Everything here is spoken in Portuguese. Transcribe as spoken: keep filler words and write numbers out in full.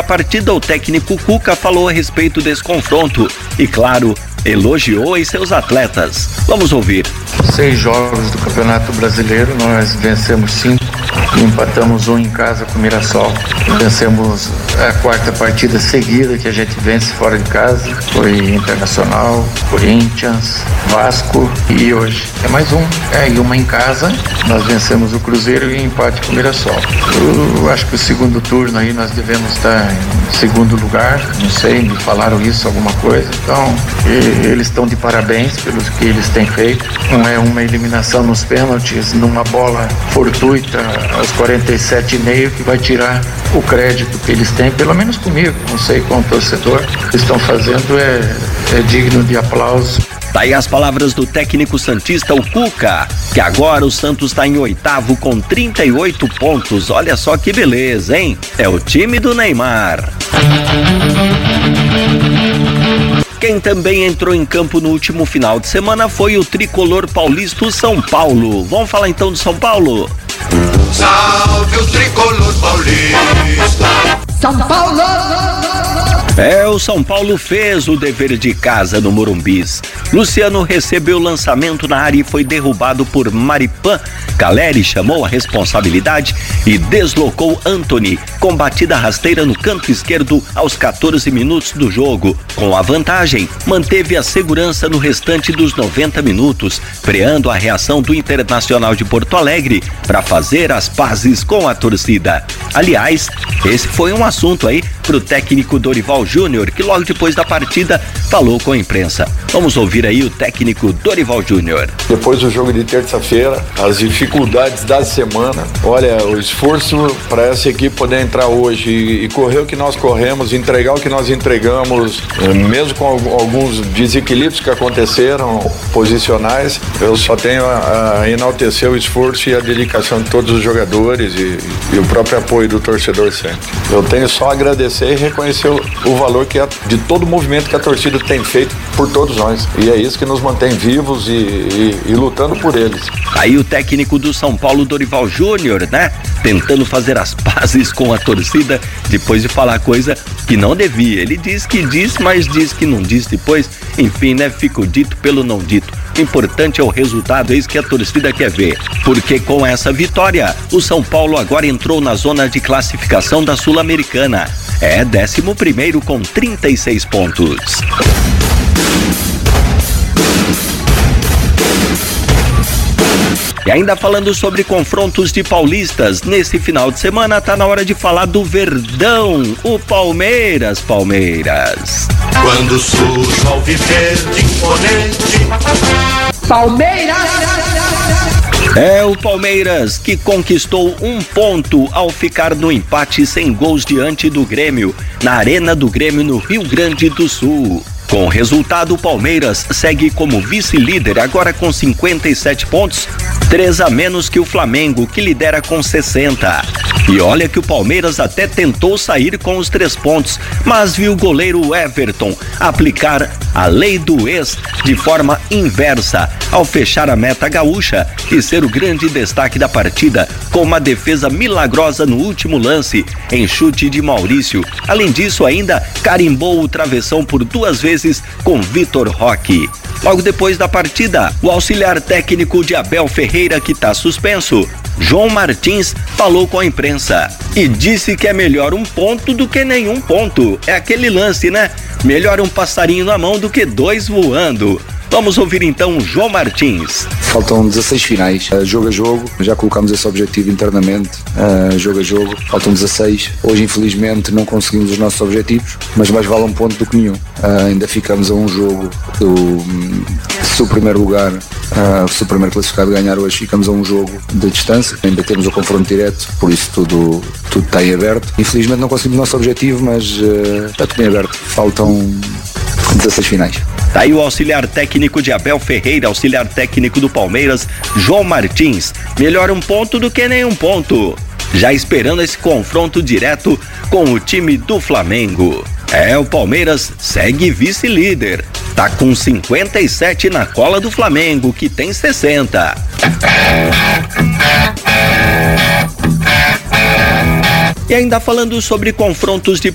A partida, o técnico Cuca falou a respeito desse confronto e, claro, elogiou em seus atletas. Vamos ouvir. Seis jogos do Campeonato Brasileiro, nós vencemos cinco e empatamos um em casa com o Mirassol. Vencemos a quarta partida seguida que a gente vence fora de casa. Foi Internacional, Corinthians, Vasco e hoje é mais um. É, e uma em casa, nós vencemos o Cruzeiro e empate com o Mirassol. Eu acho que o segundo turno aí nós devemos estar em segundo lugar, não sei, me falaram isso, alguma coisa. Então, eles estão de parabéns pelo que eles têm feito. Não é uma eliminação nos pênaltis, numa bola fortuita aos quarenta e sete e meio que vai tirar o crédito que eles têm, pelo menos comigo, não sei como torcedor. O que estão fazendo é, é digno de aplauso. Daí as palavras do técnico santista, o Cuca, que agora o Santos está em oitavo com trinta e oito pontos. Olha só que beleza, hein? É o time do Neymar. Quem também entrou em campo no último final de semana foi o tricolor paulista, o São Paulo. Vamos falar então do São Paulo? Salve o tricolor paulista! São Paulo! É, o São Paulo fez o dever de casa no Morumbis. Luciano recebeu o lançamento na área e foi derrubado por Maripan. Caleri chamou a responsabilidade e deslocou Antony com batida rasteira no canto esquerdo aos quatorze minutos do jogo. Com a vantagem, manteve a segurança no restante dos noventa minutos, freando a reação do Internacional de Porto Alegre para fazer as pazes com a torcida. Aliás, esse foi um assunto aí pro técnico Dorival Júnior, que logo depois da partida falou com a imprensa. Vamos ouvir aí o técnico Dorival Júnior. Depois do jogo de terça-feira, as dificuldades da semana, olha, o esforço para essa equipe poder entrar hoje e, e correr o que nós corremos, entregar o que nós entregamos, mesmo com alguns desequilíbrios que aconteceram, posicionais, eu só tenho a, a enaltecer o esforço e a dedicação de todos os jogadores e, e o próprio apoio do torcedor sempre. Eu tenho só a agradecer e reconhecer o, o valor que a, de todo o movimento que a torcida tem feito por todos nós. E é isso que nos mantém vivos e, e, e lutando por eles. Aí o técnico do São Paulo, Dorival Júnior, né? Tentando fazer as pazes com a torcida depois de falar coisa que não devia. Ele diz que disse, mas diz que não disse depois. Enfim, né? Fica o dito pelo não dito. O importante é o resultado, é isso que a torcida quer ver. Porque com essa vitória, o São Paulo agora entrou na zona de classificação da Sul-Americana. É décimo primeiro com trinta e seis pontos. E ainda falando sobre confrontos de paulistas, nesse final de semana tá na hora de falar do Verdão, o Palmeiras, Palmeiras. Quando surge ao viver de imponente, Palmeiras! É o Palmeiras que conquistou um ponto ao ficar no empate sem gols diante do Grêmio, na Arena do Grêmio no Rio Grande do Sul. Com o resultado, o Palmeiras segue como vice-líder, agora com cinquenta e sete pontos, três a menos que o Flamengo, que lidera com sessenta. E olha que o Palmeiras até tentou sair com os três pontos, mas viu o goleiro Everton aplicar a lei do ex de forma inversa, ao fechar a meta gaúcha e ser o grande destaque da partida, com uma defesa milagrosa no último lance, em chute de Maurício. Além disso, ainda carimbou o travessão por duas vezes com Vitor Roque. Logo depois da partida, o auxiliar técnico de Abel Ferreira, que está suspenso, João Martins, falou com a imprensa e disse que é melhor um ponto do que nenhum ponto. É aquele lance, né? Melhor um passarinho na mão do que dois voando. Vamos ouvir então o João Martins. Faltam dezasseis finais, uh, jogo a jogo, já colocamos esse objetivo internamente, uh, jogo a jogo, faltam dezasseis. Hoje infelizmente não conseguimos os nossos objetivos, mas mais vale um ponto do que nenhum. Uh, ainda ficamos a um jogo do, se o primeiro lugar, uh, se o primeiro classificado ganhar hoje, ficamos a um jogo de distância, ainda temos o confronto direto, por isso tudo, tudo está em aberto. Infelizmente não conseguimos o nosso objetivo, mas uh, está tudo em aberto, faltam dezasseis finais. Tá aí o auxiliar técnico de Abel Ferreira, auxiliar técnico do Palmeiras, João Martins. Melhor um ponto do que nenhum ponto. Já esperando esse confronto direto com o time do Flamengo. É, o Palmeiras segue vice-líder. Tá com cinquenta e sete na cola do Flamengo, que tem sessenta. E ainda falando sobre confrontos de